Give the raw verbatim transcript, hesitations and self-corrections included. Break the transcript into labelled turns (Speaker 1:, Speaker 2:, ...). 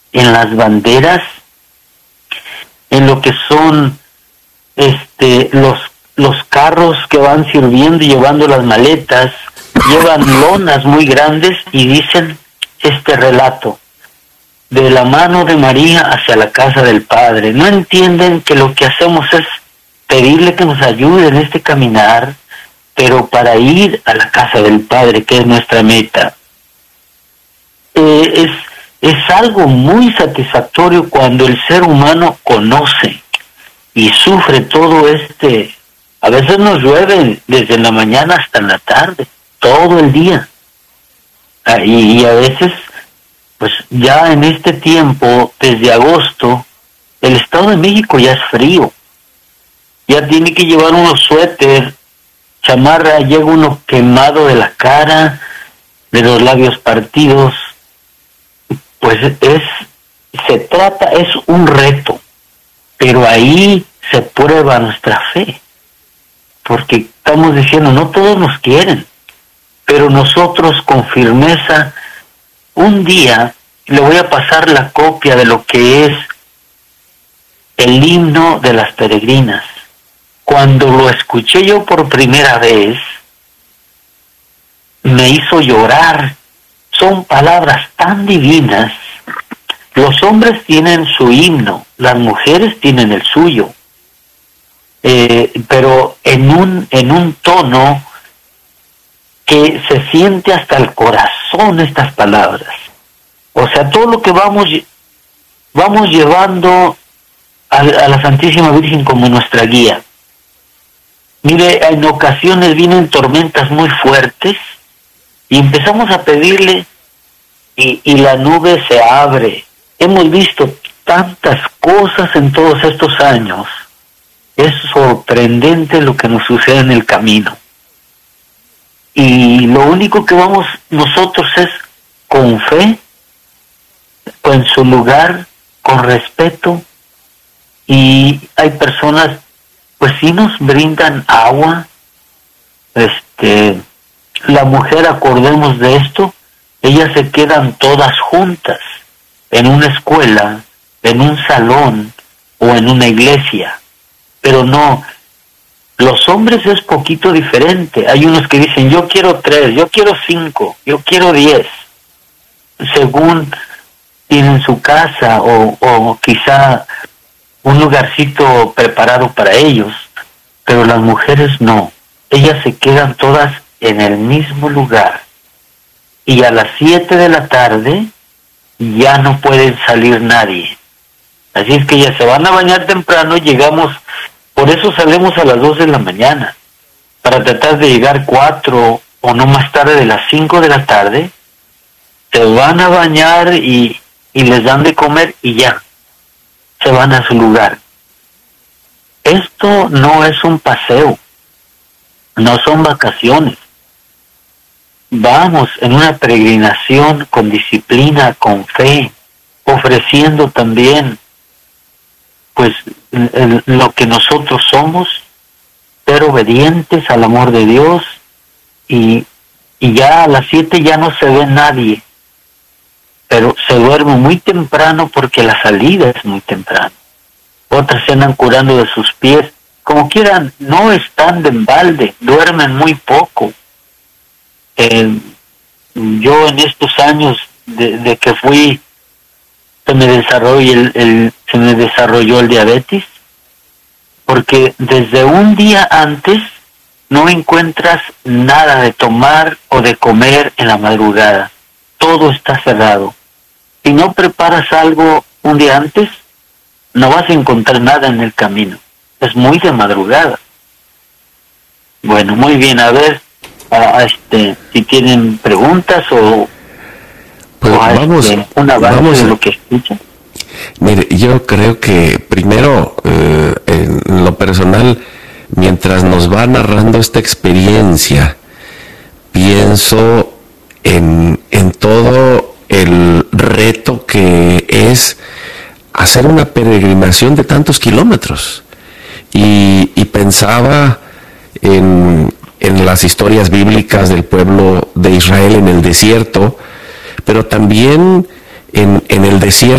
Speaker 1: en las banderas, en lo que son este los los carros que van sirviendo y llevando las maletas, llevan lonas muy grandes y dicen este relato: de la mano de María hacia la casa del Padre. No entienden que lo que hacemos es pedirle que nos ayude en este caminar, pero para ir a la casa del Padre, que es nuestra meta. Eh, es, es algo muy satisfactorio cuando el ser humano conoce y sufre todo este... A veces nos llueve desde la mañana hasta la tarde, todo el día. Ah, y, y a veces... Pues ya en este tiempo, desde agosto, el Estado de México ya es frío. Ya tiene que llevar unos suéter, chamarra, llega uno quemado de la cara, de los labios partidos. Pues es, se trata, es un reto, pero ahí se prueba nuestra fe. Porque estamos diciendo, no todos nos quieren, pero nosotros con firmeza... Un día le voy a pasar la copia de lo que es el himno de las peregrinas. Cuando lo escuché yo por primera vez, me hizo llorar. Son palabras tan divinas. Los hombres tienen su himno, las mujeres tienen el suyo, eh, pero en un, en un tono que se siente hasta el corazón estas palabras. O sea, todo lo que vamos vamos llevando a, a la Santísima Virgen como nuestra guía. Mire, en ocasiones vienen tormentas muy fuertes y empezamos a pedirle y, y la nube se abre. Hemos visto tantas cosas en todos estos años. Es sorprendente lo que nos sucede en el camino. Y lo único que vamos nosotros es con fe, en su lugar, con respeto. Y hay personas, pues sí nos brindan agua. Este, la mujer, acordemos de esto, ellas se quedan todas juntas en una escuela, en un salón o en una iglesia. Pero no... Los hombres es poquito diferente. Hay unos que dicen, yo quiero tres, yo quiero cinco, yo quiero diez. Según tienen su casa o, o quizá un lugarcito preparado para ellos. Pero las mujeres no. Ellas se quedan todas en el mismo lugar. Y a las siete de la tarde ya no pueden salir nadie. Así es que ellas se van a bañar temprano y llegamos... Por eso salimos a las dos de la mañana, para tratar de llegar cuatro o no más tarde de las cinco de la tarde. Se van a bañar y, y les dan de comer y ya, se van a su lugar. Esto no es un paseo, no son vacaciones. Vamos en una peregrinación con disciplina, con fe, ofreciendo también pues el, lo que nosotros somos, ser obedientes al amor de Dios, y, y ya a las siete ya no se ve nadie, pero se duerme muy temprano porque la salida es muy temprano. Otras se andan curando de sus pies, como quieran, no están de embalde, duermen muy poco. Eh, yo en estos años de, de que fui, se me desarrolló el, el se me desarrolló el diabetes, porque desde un día antes no encuentras nada de tomar o de comer en la madrugada. Todo está cerrado. Si no preparas algo un día antes, no vas a encontrar nada en el camino. Es muy de madrugada. Bueno, muy bien, a ver, a, a este, si tienen preguntas o,
Speaker 2: pues
Speaker 1: o a
Speaker 2: vamos,
Speaker 1: este, un avance
Speaker 2: vamos a...
Speaker 1: de lo que escuchan.
Speaker 2: Mire, yo creo que primero, eh, en lo personal, mientras nos va narrando esta experiencia, pienso en, en todo el reto que es hacer una peregrinación de tantos kilómetros. Y, y pensaba en, en las historias bíblicas del pueblo de Israel en el desierto, pero también en, en el desierto